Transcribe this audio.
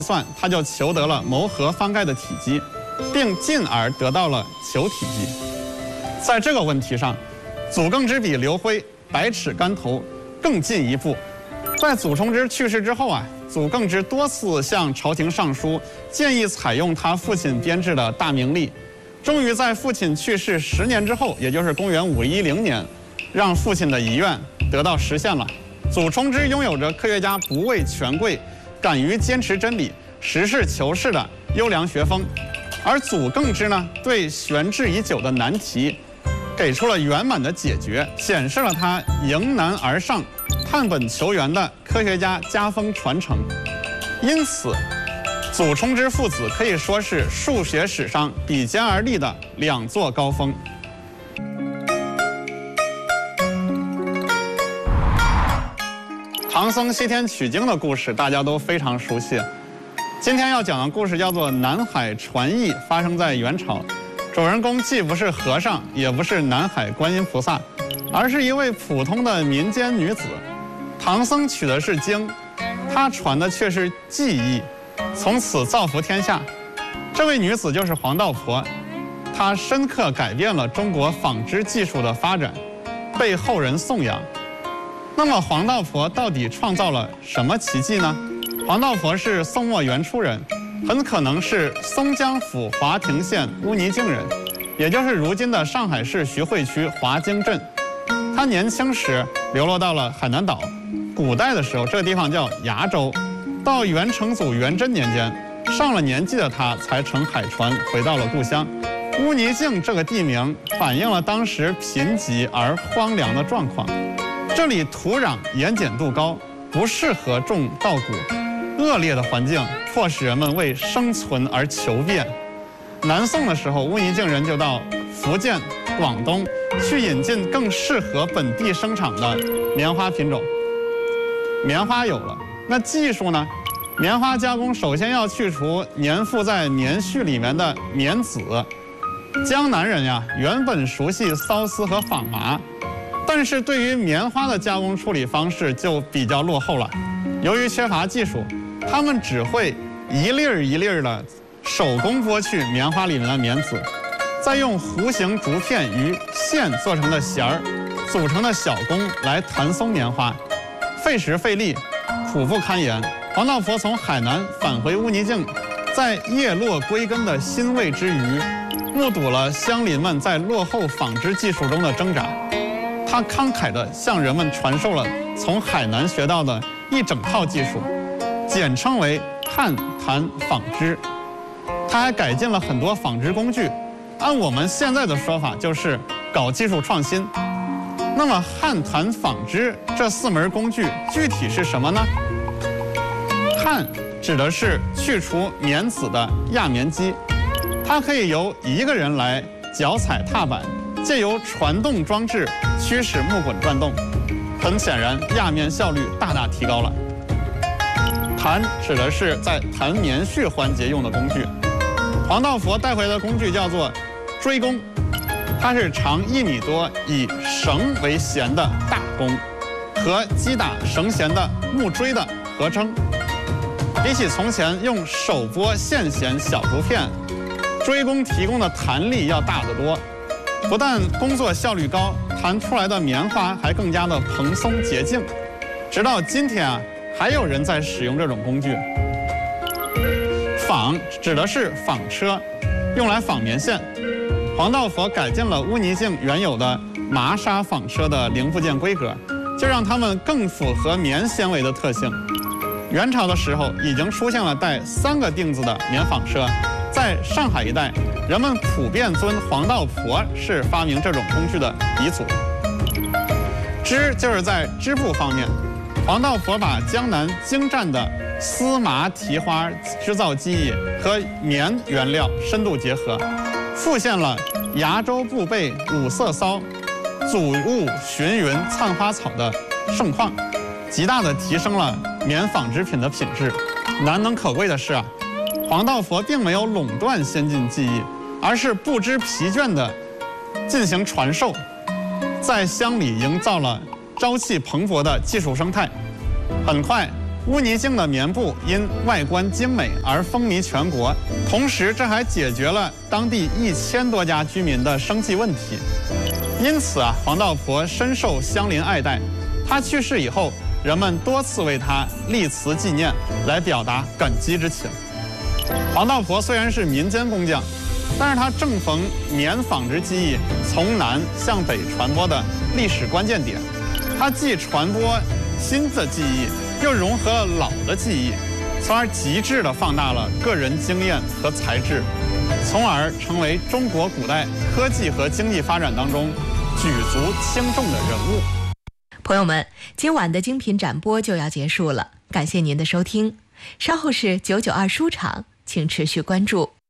算，他就求得了谋合翻盖的体积，并进而得到了球体积。在这个问题上，祖更之比刘辉百尺竿头更进一步。在祖冲之去世之后啊，祖更之多次向朝廷上书，建议采用他父亲编制的大明历。终于在父亲去世10年之后，也就是公元510年，让父亲的遗愿得到实现了。祖冲之拥有着科学家不畏权贵、敢于坚持真理、实事求是的优良学风，而祖更之呢，对悬置已久的难题给出了圆满的解决，显示了他迎难而上、探本求源的科学家家风传承。因此，祖冲之父子可以说是数学史上比肩而立的2座高峰。唐僧西天取经的故事大家都非常熟悉。今天要讲的故事叫做《南海传译》，发生在元朝。主人公既不是和尚，也不是南海观音菩萨，而是一位普通的民间女子。唐僧取的是经，他传的却是技艺，从此造福天下。这位女子就是黄道婆，她深刻改变了中国纺织技术的发展，被后人颂扬。那么黄道婆到底创造了什么奇迹呢？黄道婆是宋末元初人，很可能是松江府华亭县乌泥泾人，也就是如今的上海市徐汇区华泾镇。她年轻时流落到了海南岛，古代的时候这个地方叫崖州。到元成祖元贞年间，上了年纪的她才乘海船回到了故乡。乌泥泾这个地名反映了当时贫瘠而荒凉的状况，这里土壤盐碱度高，不适合种稻谷，恶劣的环境迫使人们为生存而求变。南宋的时候，乌泥泾人就到福建、广东去引进更适合本地生产的棉花品种。棉花有了，那技术呢？棉花加工首先要去除粘附在棉絮里面的棉籽。江南人呀，原本熟悉缫丝和纺麻，但是对于棉花的加工处理方式就比较落后了。由于缺乏技术，他们只会一粒儿一粒儿的手工剥去棉花里面的棉籽，再用弧形竹片与线做成的弦儿组成的小弓来弹松棉花，费时费力，苦不堪言。黄道婆从海南返回乌泥泾，在叶落归根的欣慰之余，目睹了乡邻们在落后纺织技术中的挣扎。他慷慨地向人们传授了从海南学到的一整套技术，简称为汉弹纺织。他还改进了很多纺织工具，按我们现在的说法就是搞技术创新。那么汉弹纺织这4门工具具体是什么呢？汉指的是去除棉籽的轧棉机，它可以由1个人来脚踩踏板，借由传动装置驱使木滚转动，很显然轧棉效率大大提高了。弹指的是在弹棉絮环节用的工具，黄道佛带回的工具叫做锥弓，它是长1米多，以绳为弦的大弓，和击打绳弦的木锥的合称。比起从前用手拨线弦小竹片，锥弓提供的弹力要大得多。不但工作效率高，弹出来的棉花还更加的蓬松洁净。直到今天啊，还有人在使用这种工具。纺指的是纺车，用来纺棉线。黄道佛改进了乌泥泾原有的麻纱纺车的零部件规格，就让它们更符合棉纤维的特性。元朝的时候，已经出现了带3个钉子的棉纺车。在上海一带，人们普遍尊黄道婆是发明这种工具的鼻祖。织就是在织布方面，黄道婆把江南精湛的丝麻提花织造技艺和棉原料深度结合，复现了崖州布被五色骚、祖物寻云灿花草的盛况，极大地提升了棉纺织品的品质。难能可贵的是啊，黄道佛并没有垄断先进技艺，而是不知疲倦地进行传授，在乡里营造了朝气蓬勃的技术生态。很快， 污泥净的棉布因外观精美而风靡全国，同时这还解决了当地1000多家居民的生计问题。因此黄道婆深受乡邻爱戴。她去世以后，人们多次为她立祠纪念，来表达感激之情。黄道婆虽然是民间工匠，但是她正逢棉纺织技艺从南向北传播的历史关键点，她既传播新的技艺，又融合了老的技艺，从而极致地放大了个人经验和才智，从而成为中国古代科技和经济发展当中举足轻重的人物。 朋友们，今晚的精品展播就要结束了，感谢您的收听。稍后是992书场，请持续关注。